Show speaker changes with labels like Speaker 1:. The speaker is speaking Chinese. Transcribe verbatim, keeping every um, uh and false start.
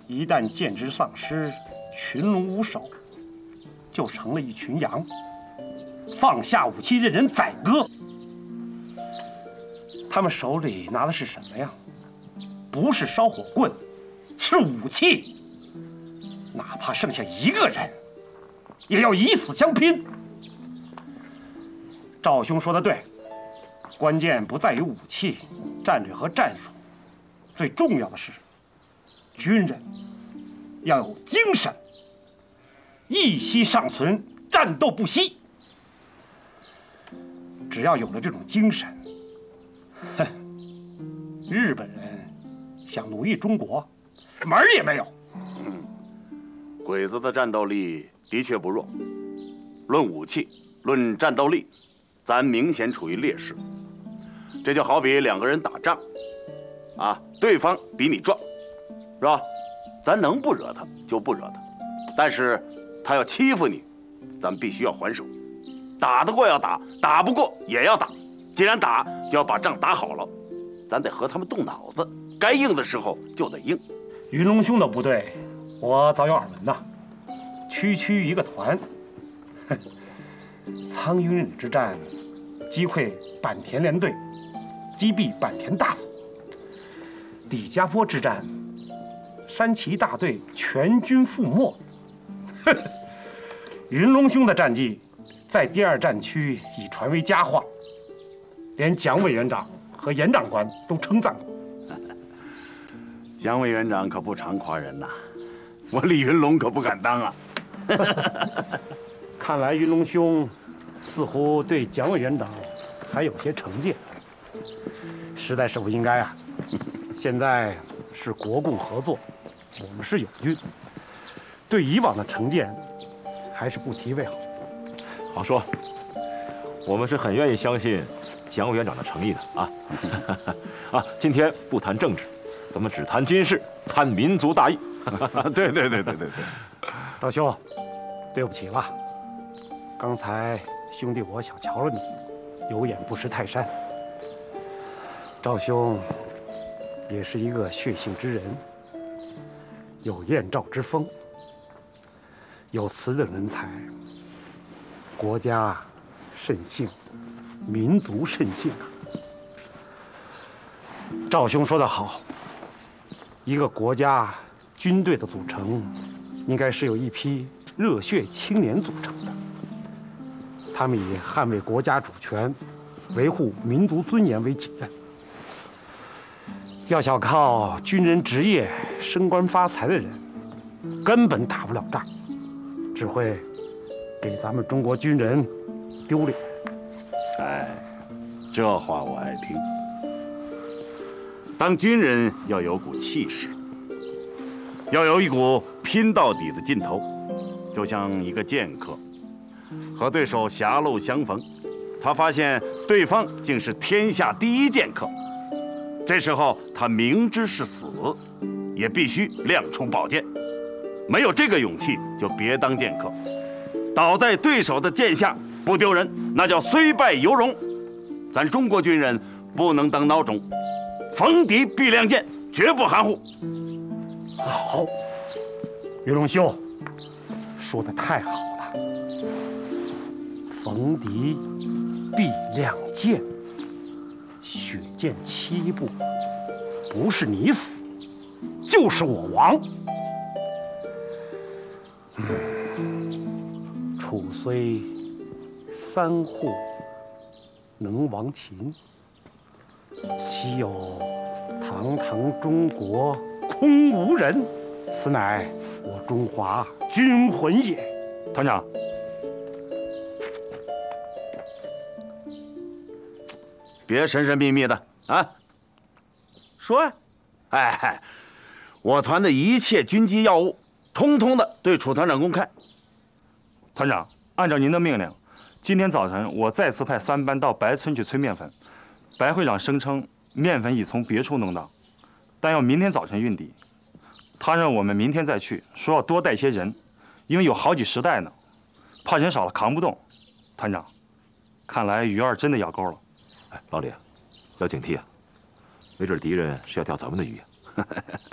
Speaker 1: 一旦剑之丧失，群龙无首，就成了一群羊，放下武器任人宰割。他们手里拿的是什么呀？不是烧火棍，是武器。哪怕剩下一个人，也要以死相拼。赵兄说的对，关键不在于武器、战略和战术，最重要的是，军人要有精神，一息尚存，战斗不息。只要有了这种精神，哼，日本人想奴役中国，门儿也没有。
Speaker 2: 嗯，鬼子的战斗力的确不弱，论武器，论战斗力，咱明显处于劣势。这就好比两个人打仗，啊，对方比你壮，是吧？咱能不惹他就不惹他，但是他要欺负你，咱必须要还手。打得过要打，打不过也要打。既然打，就要把仗打好了。咱得和他们动脑子，该硬的时候就得硬。
Speaker 1: 云龙兄的部队，我早有耳闻呐，区区一个团。苍云岭之战，击溃坂田联队，击毙坂田大佐；李家坡之战，山崎大队全军覆没。云龙兄的战绩，在第二战区已传为佳话，连蒋委员长和严长官都称赞过。
Speaker 2: 蒋委员长可不常夸人呐，我李云龙可不敢当啊。
Speaker 1: 看来云龙兄似乎对蒋委员长还有些成见，实在是不应该啊！现在是国共合作，我们是友军，对以往的成见还是不提为好。
Speaker 3: 好说，我们是很愿意相信蒋委员长的诚意的啊！啊，今天不谈政治，咱们只谈军事，谈民族大义。
Speaker 2: 对对对对对对，
Speaker 1: 老兄，对不起了，刚才兄弟我小瞧了你，有眼不识泰山。赵兄也是一个血性之人，有燕赵之风，有此等人才，国家甚幸，民族甚幸啊！赵兄说得好，一个国家军队的组成，应该是由一批热血青年组成的。他们以捍卫国家主权、维护民族尊严为己任。要想靠军人职业升官发财的人，根本打不了仗，只会给咱们中国军人丢脸。
Speaker 2: 哎，这话我爱听。当军人要有股气势，要有一股拼到底的劲头，就像一个剑客，和对手狭路相逢，他发现对方竟是天下第一剑客，这时候他明知是死，也必须亮出宝剑。没有这个勇气，就别当剑客。倒在对手的剑下不丢人，那叫虽败犹荣。咱中国军人不能当孬种，逢敌必亮剑，绝不含糊。
Speaker 1: 好，云龙兄说的太好了。逢敌必亮剑，血溅七步，不是你死，就是我亡。嗯，楚虽三户能亡秦，岂有堂堂中国空无人？此乃我中华军魂也。
Speaker 3: 团长，
Speaker 2: 别神神秘秘的啊！说呀，哎，我团的一切军机要务，通通的对楚团长公开。
Speaker 4: 团长，按照您的命令，今天早晨我再次派三班到白村去催面粉。白会长声称面粉已从别处弄到，但要明天早晨运抵。他让我们明天再去，说要多带些人，因为有好几十袋呢，怕人少了扛不动。团长，看来鱼儿真的咬钩了。
Speaker 3: 哎，老李，要警惕啊，没准敌人是要钓咱们的鱼啊。